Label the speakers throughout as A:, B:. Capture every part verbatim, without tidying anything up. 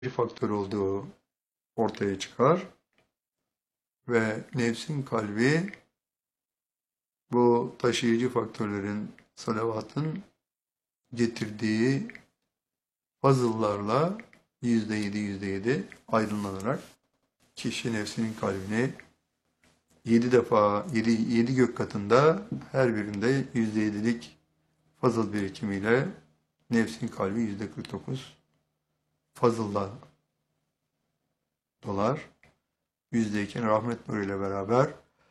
A: bir faktör olduğu ortaya çıkar ve nefsin kalbi bu taşıyıcı faktörlerin, salavatın getirdiği puzzle'larla yüzde yedi yüzde yedi aydınlanarak kişi nefsinin kalbini yedi defa, yedi, yedi gök katında her birinde yüzde yedilik puzzle birikimiyle nefsin kalbi yüzde kırk dokuz puzzle'la dolar. Yüzde iki rahmet nuruyla beraber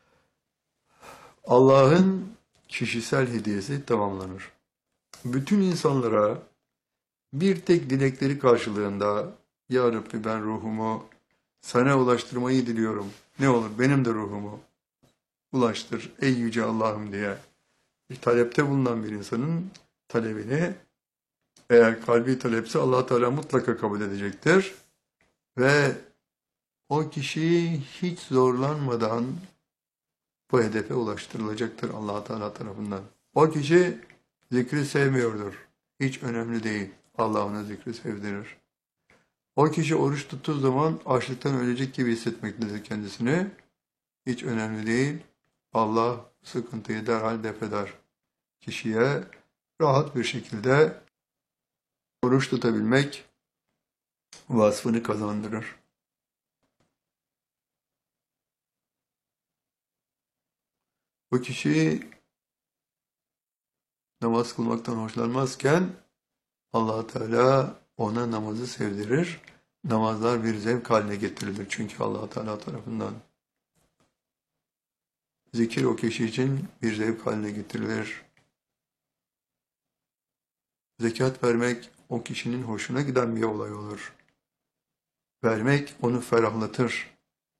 A: Allah'ın kişisel hediyesi tamamlanır. Bütün insanlara bir tek dilekleri karşılığında Ya Rabbi ben ruhumu sana ulaştırmayı diliyorum. Ne olur benim de ruhumu ulaştır ey yüce Allah'ım diye bir talepte bulunan bir insanın talebini eğer kalbi talepse Allah Teala mutlaka kabul edecektir. Ve o kişi hiç zorlanmadan bu hedefe ulaştırılacaktır Allah Teala tarafından. O kişi zikri sevmiyordur. Hiç önemli değil. Allah ona zikri sevdirir. O kişi oruç tuttuğu zaman açlıktan ölecek gibi hissetmektedir kendisini. Hiç önemli değil. Allah sıkıntıyı derhal defeder. Kişiye rahat bir şekilde oruç tutabilmek vasfını kazandırır. Bu kişi namaz kılmaktan hoşlanmazken Allah Teala ona namazı sevdirir. Namazlar bir zevk haline getirilir çünkü Allah Teala tarafından. Zikir o kişi için bir zevk haline getirilir. Zekat vermek o kişinin hoşuna giden bir olay olur. Vermek onu ferahlatır.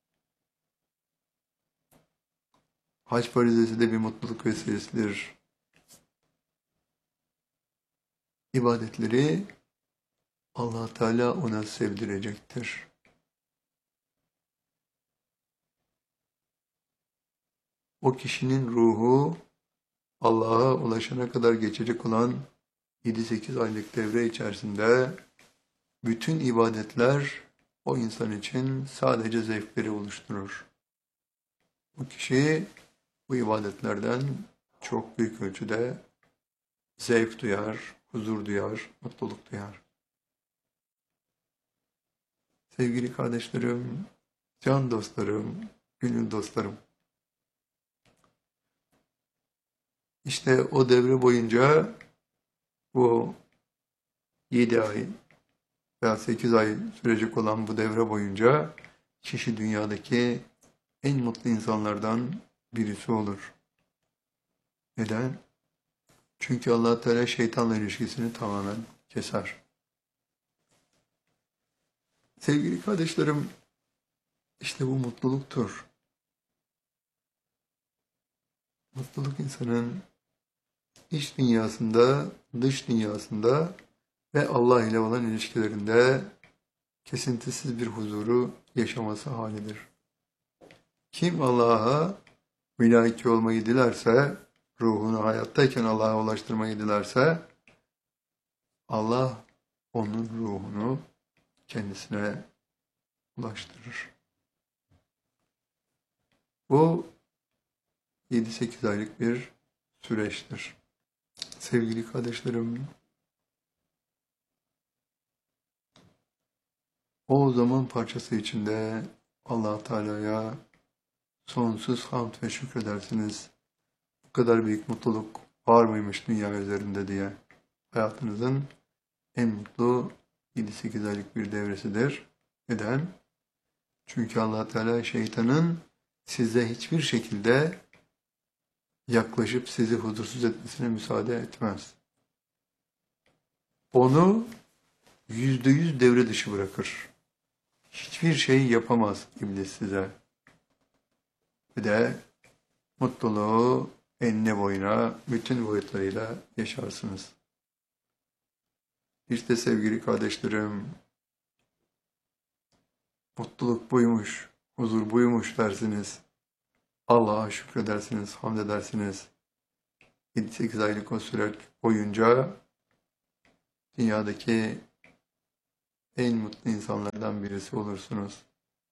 A: Hac farizesi de bir mutluluk vesilesidir. İbadetleri Allah Teala ona sevdirecektir. O kişinin ruhu Allah'a ulaşana kadar geçecek olan yedi sekiz aylık devre içerisinde bütün ibadetler o insan için sadece zevkleri oluşturur. Bu kişi bu ibadetlerden çok büyük ölçüde zevk duyar, huzur duyar, mutluluk duyar. Sevgili kardeşlerim, can dostlarım, gönül dostlarım. İşte o devre boyunca bu yedi ay veya sekiz ay sürecek olan bu devre boyunca kişi dünyadaki en mutlu insanlardan birisi olur. Neden? Çünkü Allah Teala şeytanla ilişkisini tamamen keser. Sevgili kardeşlerim, işte bu mutluluktur. Mutluluk insanın iç dünyasında, dış dünyasında ve Allah ile olan ilişkilerinde kesintisiz bir huzuru yaşaması halidir. Kim Allah'a mülaki olmayı dilerse, ruhunu hayattayken Allah'a ulaştırmayı dilerse, Allah onun ruhunu kendisine ulaştırır. Bu yedi sekiz aylık bir süreçtir. Sevgili kardeşlerim, o zaman parçası içinde Allah Teala'ya sonsuz hamd ve şükredersiniz. Bu kadar büyük mutluluk var mıymış dünya üzerinde diye. Hayatınızın en mutlu yedi sekiz aylık bir devresidir. Neden? Çünkü Allah Teala şeytanın size hiçbir şekilde yaklaşıp sizi huzursuz etmesine müsaade etmez. Onu yüzde yüz devre dışı bırakır. Hiçbir şey yapamaz iblis size. Bir de mutluluğu enine boyuna bütün boyutlarıyla yaşarsınız. İşte sevgili kardeşlerim, mutluluk buymuş, huzur buymuş dersiniz. Allah'a şükredersiniz, hamd edersiniz. yedi sekiz aylık o süreç boyunca dünyadaki en mutlu insanlardan birisi olursunuz.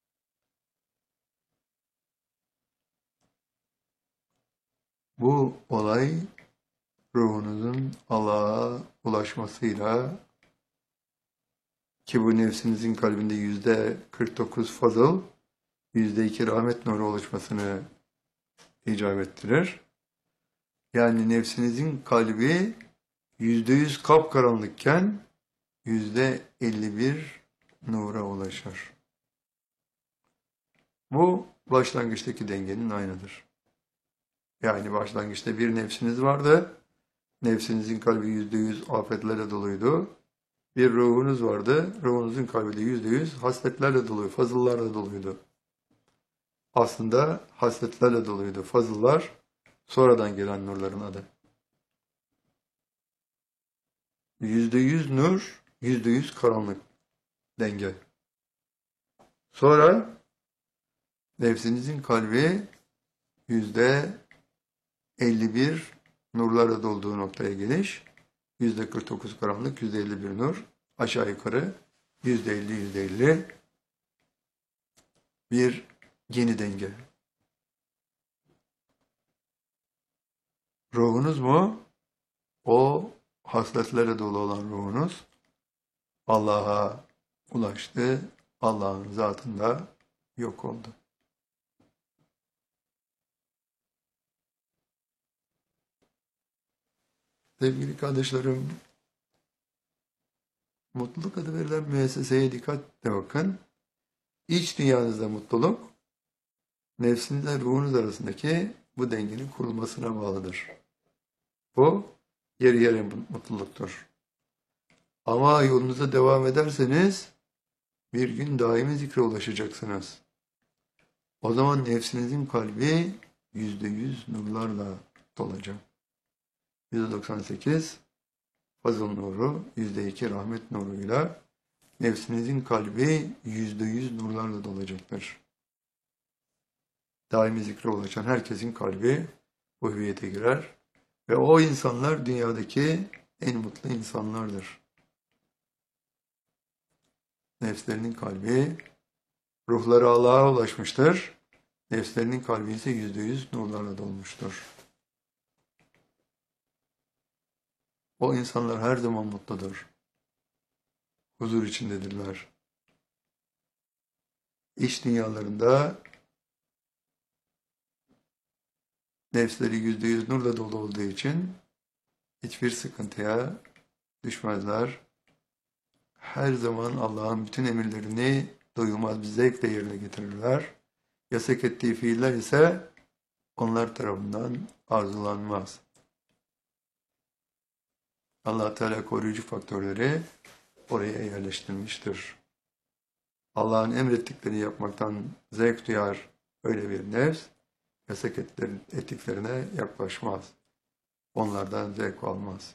A: Bu olay ruhunuzun Allah'a ulaşmasıyla, ki bu nefsinizin kalbinde yüzde kırk dokuz fazıl, yüzde iki rahmet nuru oluşmasını icap ettirir. Yani nefsinizin kalbi yüzde yüz kapkaranlıkken yüzde elli bir nura ulaşır. Bu başlangıçtaki dengenin aynıdır. Yani başlangıçta bir nefsiniz vardı. Nefsinizin kalbi yüzde yüz afetlerle doluydu. Bir ruhunuz vardı. Ruhunuzun kalbi de yüzde yüz hasletlerle doluydu, fazıllarla doluydu. Aslında hasletlerle doluydu. Fazıllar sonradan gelen nurların adı. Yüzde yüz nur, yüzde yüz karanlık denge. Sonra nefsinizin kalbi yüzde elli bir nurlarla dolduğu noktaya geliş. Yüzde kırk dokuz karanlık, yüzde elli bir nur. Aşağı yukarı yüzde elli, yüzde elli bir yeni denge. Ruhunuz mu? O hasletlerle dolu olan ruhunuz Allah'a ulaştı. Allah'ın zatında yok oldu. Sevgili kardeşlerim, mutluluk adı verilen müesseseye dikkatle bakın. İç dünyanızda mutluluk, nefsinizle ruhunuz arasındaki bu dengenin kurulmasına bağlıdır. Bu yarı yarı mutluluktur. Ama yolunuza devam ederseniz bir gün daimi zikre ulaşacaksınız. O zaman nefsinizin kalbi yüzde yüz nurlarla dolacak. yüzde doksan sekiz fazıl nuru, yüzde iki rahmet nuruyla nefsinizin kalbi yüzde yüz nurlarla dolacaktır. Daimi zikre ulaşan herkesin kalbi bu hüviyete girer ve o insanlar dünyadaki en mutlu insanlardır. Nefslerinin kalbi, ruhları Allah'a ulaşmıştır. Nefslerinin kalbi ise yüzde yüz nurlarla dolmuştur. O insanlar her zaman mutludur. Huzur içindedirler. İç dünyalarında nefsleri yüzde yüz nurla dolu olduğu için hiçbir sıkıntıya düşmezler. Her zaman Allah'ın bütün emirlerini doyulmaz bir zevkle yerine getirirler. Yasak ettiği fiiller ise onlar tarafından arzulanmaz. Allah Teala koruyucu faktörleri oraya yerleştirmiştir. Allah'ın emrettiklerini yapmaktan zevk duyar öyle bir nefs, yasak ettiklerine yaklaşmaz. Onlardan zevk almaz.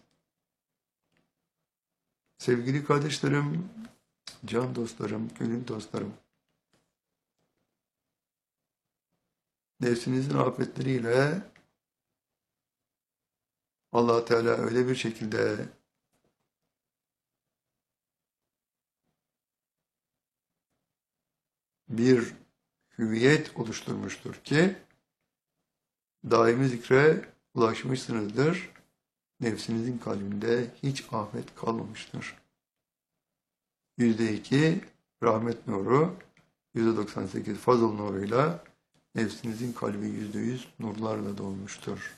A: Sevgili kardeşlerim, can dostlarım, gönül dostlarım, nefsinizin afetleriyle Allah Teala öyle bir şekilde bir hüviyet oluşturmuştur ki daimi zikre ulaşmışsınızdır. Nefsinizin kalbinde hiç afet kalmamıştır. Yüzde iki rahmet nuru, yüzde doksan sekiz fazıl nuruyla nefsinizin kalbi yüzde yüz nurlarla dolmuştur.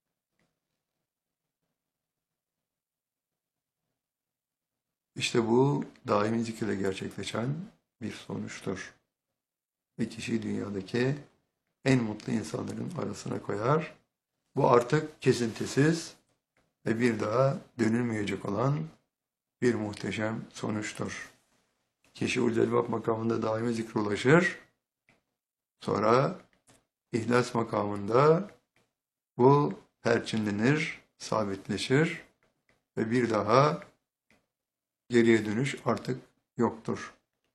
A: İşte bu daimi zikirle gerçekleşen bir sonuçtur. Ve kişiyi dünyadaki en mutlu insanların arasına koyar. Bu artık kesintisiz ve bir daha dönülmeyecek olan bir muhteşem sonuçtur. Kişi Ulul makamında daimi zikre ulaşır. Sonra İhlas makamında bu perçinlenir, sabitleşir ve bir daha geriye dönüş artık yoktur.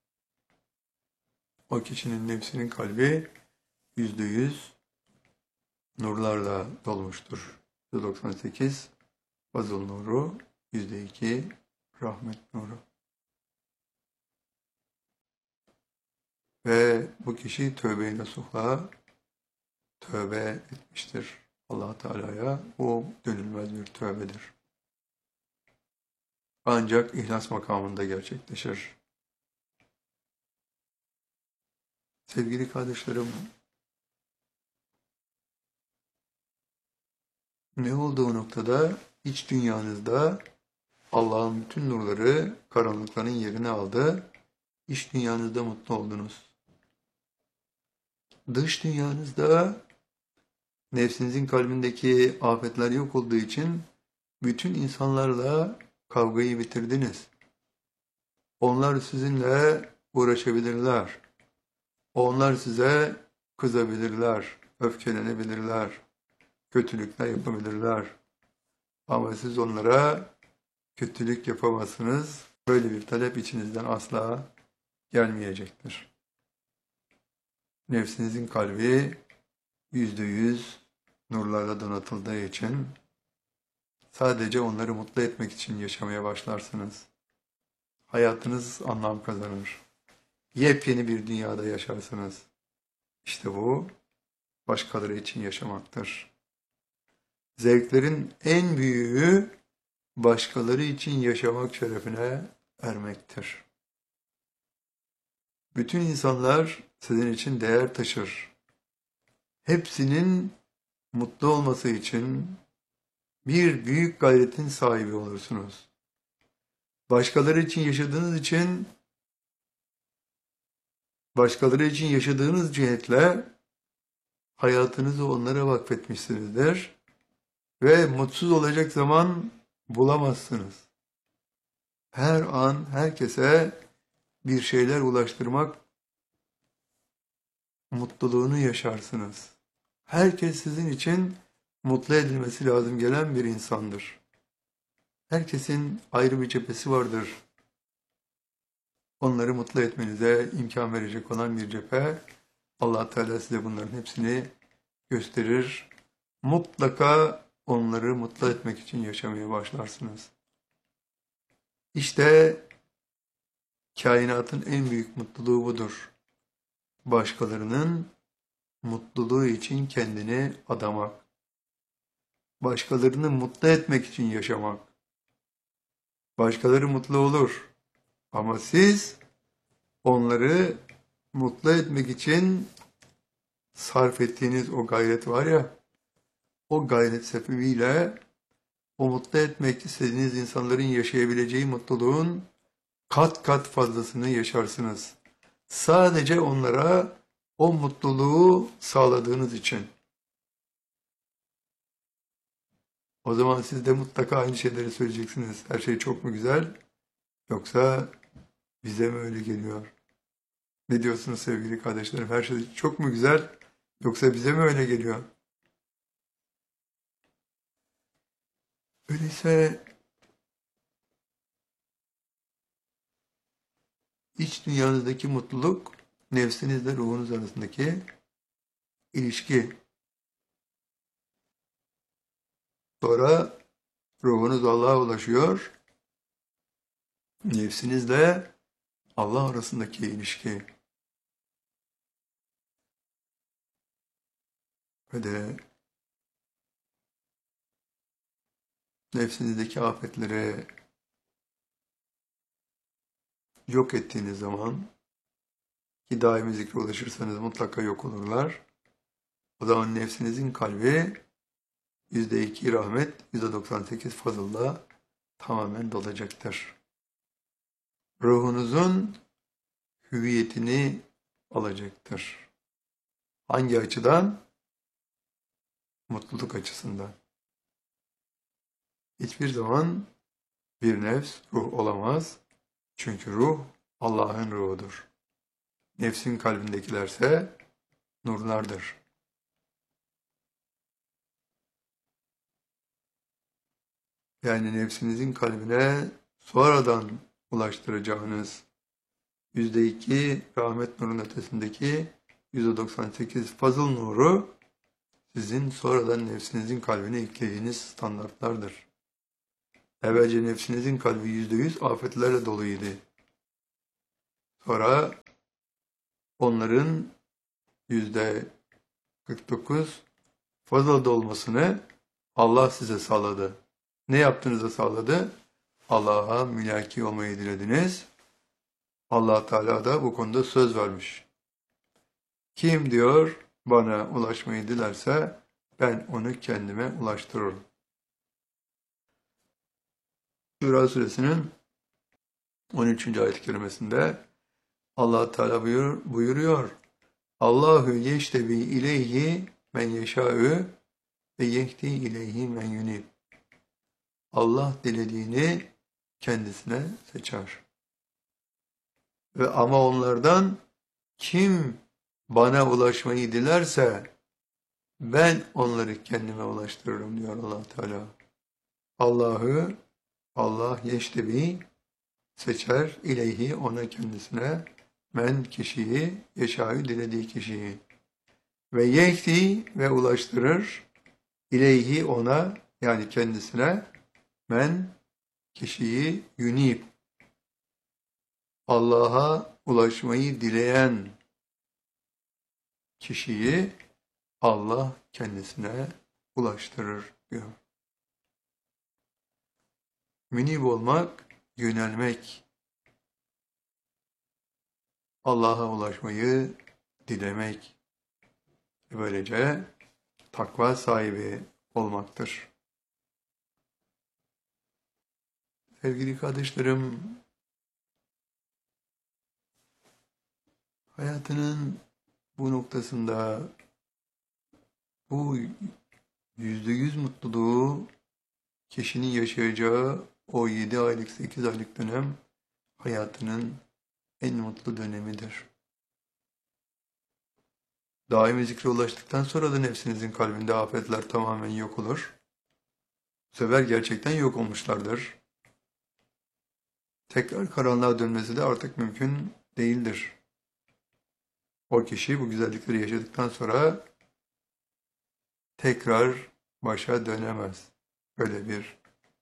A: O kişinin nefsinin kalbi yüzde yüz nurlarla dolmuştur. yüzde doksan sekiz fazıl nuru, yüzde iki rahmet nuru. Ve bu kişi tövbe-i nasuhla tövbe etmiştir Allah Teala'ya. O dönülmez bir tövbedir. Ancak ihlas makamında gerçekleşir. Sevgili kardeşlerim, ne olduğu noktada iç dünyanızda Allah'ın bütün nurları karanlıkların yerini aldı. İç dünyanızda mutlu oldunuz. Dış dünyanızda nefsinizin kalbindeki afetler yok olduğu için bütün insanlarla kavgayı bitirdiniz. Onlar sizinle uğraşabilirler. Onlar size kızabilirler, öfkelenebilirler, kötülükler yapabilirler. Ama siz onlara kötülük yapamazsınız. Böyle bir talep içinizden asla gelmeyecektir. Nefsinizin kalbi yüzde yüz nurlarla donatıldığı için sadece onları mutlu etmek için yaşamaya başlarsınız. Hayatınız anlam kazanır. Yepyeni bir dünyada yaşarsınız. İşte bu başkaları için yaşamaktır. Zevklerin en büyüğü başkaları için yaşamak şerefine ermektir. Bütün insanlar sizin için değer taşır. Hepsinin mutlu olması için bir büyük gayretin sahibi olursunuz. Başkaları için yaşadığınız için, başkaları için yaşadığınız cihetle hayatınızı onlara vakfetmişsinizdir ve mutsuz olacak zaman bulamazsınız. Her an herkese bir şeyler ulaştırmak mutluluğunu yaşarsınız. Herkes sizin için mutlu edilmesi lazım gelen bir insandır. Herkesin ayrı bir cephesi vardır. Onları mutlu etmenize imkan verecek olan bir cephe. Allah Teala size bunların hepsini gösterir. Mutlaka onları mutlu etmek için yaşamaya başlarsınız. İşte kainatın en büyük mutluluğu budur. Başkalarının mutluluğu için kendini adamak. Başkalarını mutlu etmek için yaşamak. Başkaları mutlu olur. Ama siz onları mutlu etmek için sarf ettiğiniz o gayret var ya, o gayret sebebiyle o mutlu etmek istediğiniz insanların yaşayabileceği mutluluğun kat kat fazlasını yaşarsınız. Sadece onlara o mutluluğu sağladığınız için. O zaman siz de mutlaka aynı şeyleri söyleyeceksiniz. Her şey çok mu güzel? Yoksa bize mi öyle geliyor? Ne diyorsunuz sevgili kardeşlerim? Her şey çok mu güzel? Yoksa bize mi öyle geliyor? Öyleyse iç dünyanızdaki mutluluk nefsinizle ruhunuz arasındaki ilişki. Sonra ruhunuz Allah'a ulaşıyor. Nefsinizle Allah arasındaki ilişki. Ve de nefsinizdeki afetleri yok ettiğiniz zaman ki daimi zikre ulaşırsanız mutlaka yok olurlar. O zaman nefsinizin kalbi yüzde iki rahmet, yüzde doksan sekiz fazılla tamamen dolacaktır. Ruhunuzun hüviyetini alacaktır. Hangi açıdan? Mutluluk açısından. Hiçbir zaman bir nefs ruh olamaz. Çünkü ruh Allah'ın ruhudur. Nefsin kalbindekilerse nurlardır. Yani nefsinizin kalbine sonradan ulaştıracağınız yüzde iki rahmet nurun ötesindeki yüzde doksan sekiz fazıl nuru sizin sonradan nefsinizin kalbine eklediğiniz standartlardır. Evvelce nefsinizin kalbi yüzde yüz afetlerle doluydu. Sonra onları onların yüzde kırk dokuz fazla olmasını Allah size sağladı. Ne yaptığınızı sağladı? Allah'a mülaki olmayı dilediniz. Allah Teala da bu konuda söz vermiş. Kim diyor bana ulaşmayı dilerse ben onu kendime ulaştırırım. Şura suresinin on üçüncü ayet-i kerimesinde Allah Teala buyur, buyuruyor. Allahu yeştebi ileyhi men yeşâ'ü ve yehdi ileyhi men yunib. Allah dilediğini kendisine seçer. Ve ama onlardan kim bana ulaşmayı dilerse ben onları kendime ulaştırırım diyor Allah Teala. Allah'ı Allah yeştebi seçer ileyhi ona kendisine men kişiyi yeşâ'ü dilediği kişiyi ve yehdi ve ulaştırır ileyhi ona yani kendisine men kişiyi yunib Allah'a ulaşmayı dileyen kişiyi Allah kendisine ulaştırır diyor. Münib olmak, yönelmek, Allah'a ulaşmayı dilemek, böylece takva sahibi olmaktır. Sevgili kardeşlerim, hayatının bu noktasında bu yüzde yüz mutluluğu kişinin yaşayacağı o yedi aylık, sekiz aylık dönem hayatının en mutlu dönemidir. Daimi zikre ulaştıktan sonra da nefsinizin kalbinde afetler tamamen yok olur. Bu sefer gerçekten yok olmuşlardır. Tekrar karanlığa dönmesi de artık mümkün değildir. O kişi bu güzellikleri yaşadıktan sonra tekrar başa dönemez. Böyle bir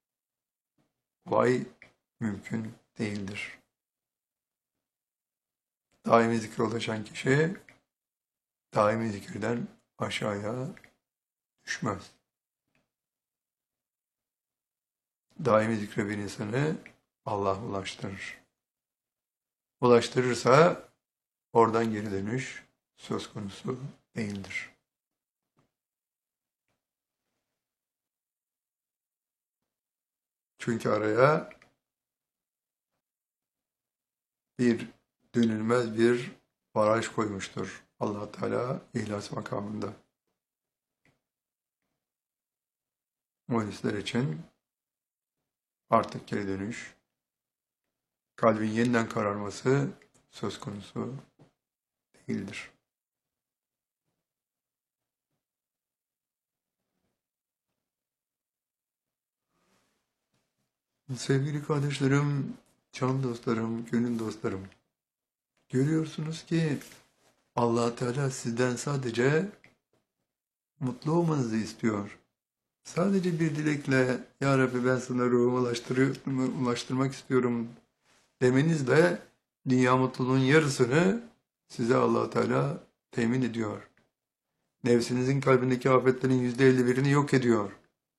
A: olay mümkün değildir. Daimi zikre ulaşan kişi daimi zikirden aşağıya düşmez. Daimi zikre bir insanı Allah ulaştırır. Ulaştırırsa oradan geri dönüş söz konusu değildir. Çünkü araya bir dönülmez bir baraj koymuştur Allah Teala ihlas makamında. Muhlisler için artık geri dönüş, kalbin yeniden kararması söz konusu değildir. Sevgili kardeşlerim, can dostlarım, gönül dostlarım, görüyorsunuz ki Allah Teala sizden sadece mutlu olmanızı istiyor. Sadece bir dilekle Ya Rabbi ben sana ruhumu ulaştırmak istiyorum demenizle dünya mutluluğun yarısını size Allah Teala temin ediyor. Nefsinizin kalbindeki afetlerin yüzde elli birini yok ediyor.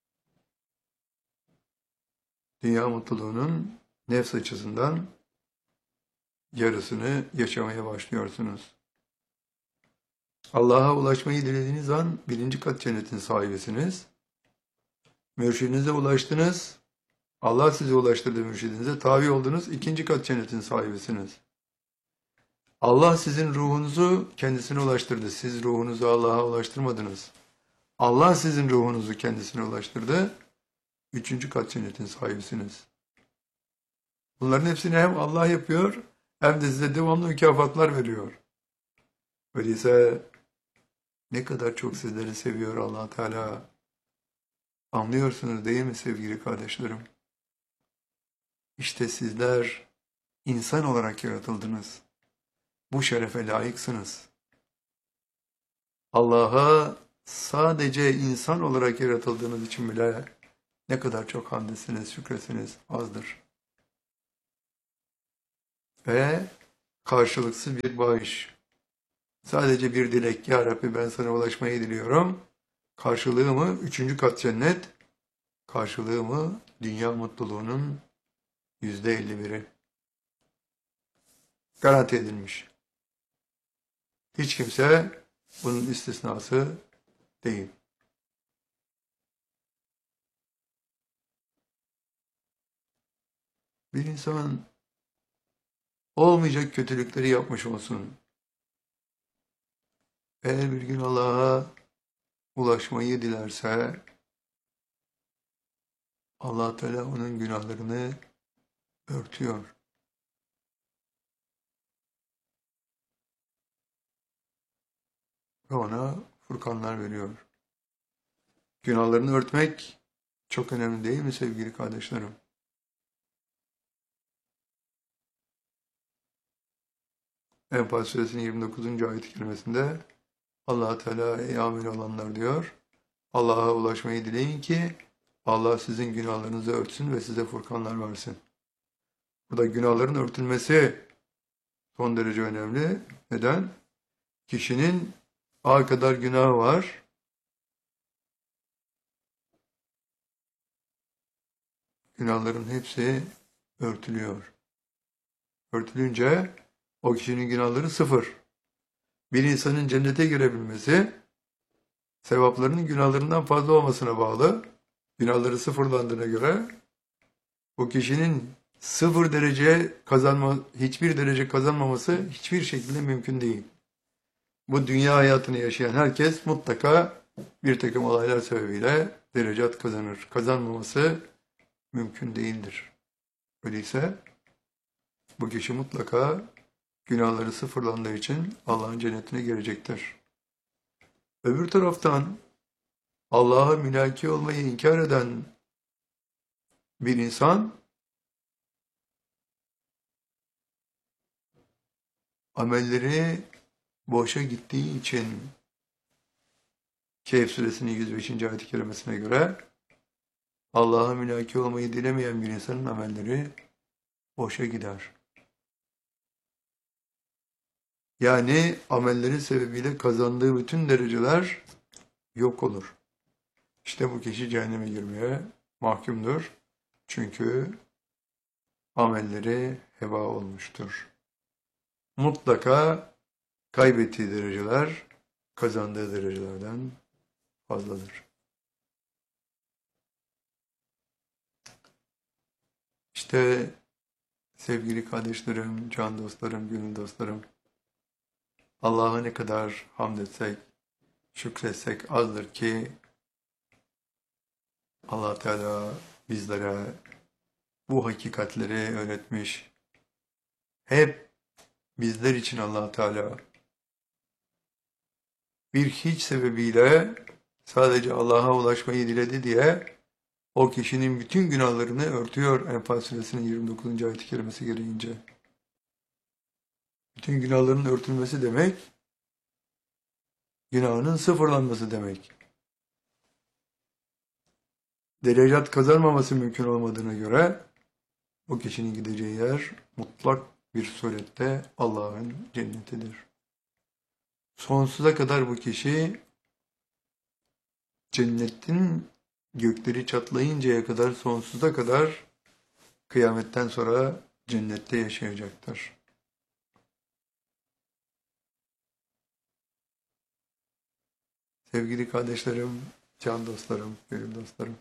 A: Dünya mutluluğunun nefs açısından yarısını yaşamaya başlıyorsunuz. Allah'a ulaşmayı dilediğiniz an birinci kat cennetin sahibisiniz. Mürşidinize ulaştınız. Allah sizi ulaştırdı mürşidinize. Tabi oldunuz. İkinci kat cennetin sahibisiniz. Allah sizin ruhunuzu kendisine ulaştırdı. Siz ruhunuzu Allah'a ulaştırmadınız. Allah sizin ruhunuzu kendisine ulaştırdı. Üçüncü kat cennetin sahibisiniz. Bunların hepsini hem Allah yapıyor hem de size devamlı mükafatlar veriyor. Öyleyse ne kadar çok sizleri seviyor Allah Teala. Anlıyorsunuz değil mi sevgili kardeşlerim? İşte sizler insan olarak yaratıldınız. Bu şerefe layıksınız. Allah'a sadece insan olarak yaratıldığınız için bile ne kadar çok hamdesiniz, şükresiniz azdır. Ve karşılıksız bir bağış. Sadece bir dilek. Ya Rabbi ben sana ulaşmayı diliyorum. Karşılığı mı? Üçüncü kat cennet. Karşılığı mı? Dünya mutluluğunun yüzde elli biri. Garanti edilmiş. Hiç kimse bunun istisnası değil. Bir insan olmayacak kötülükleri yapmış olsun. Eğer bir gün Allah'a ulaşmayı dilerse Allah Teala onun günahlarını örtüyor. Ve ona furkanlar veriyor. Günahlarını örtmek çok önemli değil mi sevgili kardeşlerim? Enfal suresinin yirmi dokuzuncu ayet-i kerimesinde Allah Teala ey amel olanlar diyor. Allah'a ulaşmayı dileyin ki Allah sizin günahlarınızı örtsün ve size furkanlar versin. Burada günahların örtülmesi son derece önemli. Neden? Kişinin ağ kadar günahı var. Günahların hepsi örtülüyor. Örtülünce o kişinin günahları sıfır. Bir insanın cennete girebilmesi sevaplarının günahlarından fazla olmasına bağlı. Günahları sıfırlandığına göre o kişinin sıfır derece kazanma, hiçbir derece kazanmaması hiçbir şekilde mümkün değil. Bu dünya hayatını yaşayan herkes mutlaka bir takım olaylar sebebiyle derecat kazanır. Kazanmaması mümkün değildir. Öyleyse bu kişi mutlaka günahları sıfırlandığı için Allah'ın cennetine girecektir. Öbür taraftan Allah'a mülaki olmayı inkar eden bir insan amelleri boşa gittiği için Kehf suresinin yüz beşinci ayet-i kerimesine göre Allah'a mülaki olmayı dilemeyen bir insanın amelleri boşa gider. Yani amelleri sebebiyle kazandığı bütün dereceler yok olur. İşte bu kişi cehenneme girmeye mahkumdur. Çünkü amelleri heba olmuştur. Mutlaka kaybettiği dereceler kazandığı derecelerden fazladır. İşte sevgili kardeşlerim, can dostlarım, gönül dostlarım, Allah'a ne kadar hamd etsek, şükretsek azdır ki Allah Teala bizlere bu hakikatleri öğretmiş. Hep bizler için Allah Teala bir hiç sebebiyle sadece Allah'a ulaşmayı diledi diye o kişinin bütün günahlarını örtüyor Enfal suresinin yirmi dokuzuncu ayet-i kerimesi gereğince. Bütün günahların örtülmesi demek, günahının sıfırlanması demek. Derecat kazanmaması mümkün olmadığına göre o kişinin gideceği yer mutlak bir surette Allah'ın cennetidir. Sonsuza kadar bu kişi cennetin gökleri çatlayıncaya kadar sonsuza kadar kıyametten sonra cennette yaşayacaktır. Sevgili kardeşlerim, can dostlarım, gönül dostlarım.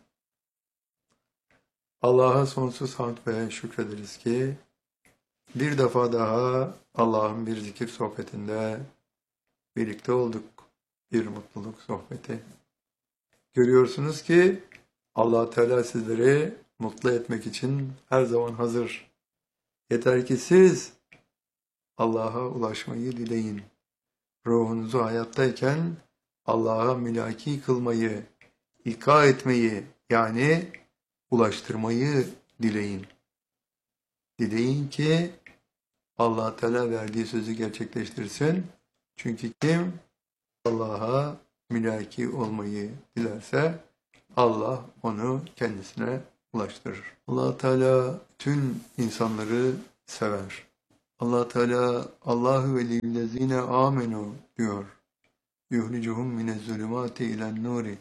A: Allah'a sonsuz hamd ve şükrederiz ki bir defa daha Allah'ın bir zikir sohbetinde birlikte olduk. Bir mutluluk sohbeti. Görüyorsunuz ki Allah Teala sizleri mutlu etmek için her zaman hazır. Yeter ki siz Allah'a ulaşmayı dileyin. Ruhunuzu hayattayken Allah'a mülaki kılmayı, ilka etmeyi yani ulaştırmayı dileyin. Dileyin ki Allah Teala verdiği sözü gerçekleştirsin. Çünkü kim Allah'a mülaki olmayı dilerse Allah onu kendisine ulaştırır. Allah Teala tüm insanları sever. Allah Teala Allahu veliyyüllezine amenu diyor. Yuhricuhum minezzulümati ilen nuri.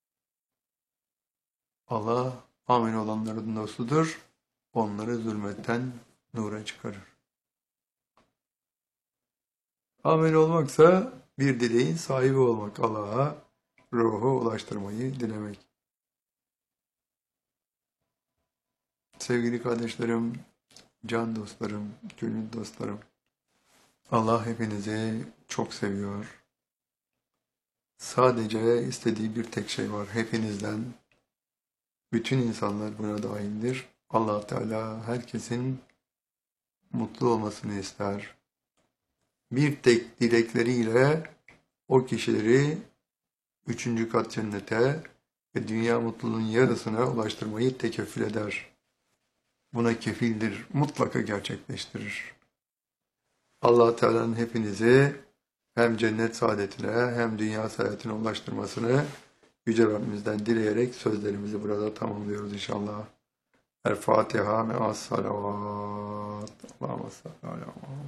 A: Allah amin olanların dostudur. Onları zulmetten nura çıkarır. Amin olmaksa bir dileğin sahibi olmak. Allah'a ruhu ulaştırmayı dilemek. Sevgili kardeşlerim, can dostlarım, gönül dostlarım. Allah hepinizi çok seviyor. Sadece istediği bir tek şey var. Hepinizden, bütün insanlar buna dahildir. Allah Teala herkesin mutlu olmasını ister. Bir tek dilekleriyle o kişileri üçüncü kat cennete ve dünya mutluluğun yarısına ulaştırmayı tekeffül eder. Buna kefildir, mutlaka gerçekleştirir. Allah Teala'nın hepinizi hem cennet saadetine hem dünya saadetine ulaştırmasını Yüce Rabbimizden dileyerek sözlerimizi burada tamamlıyoruz inşallah. El Fatiha me'as salavat. Allahümme salli ala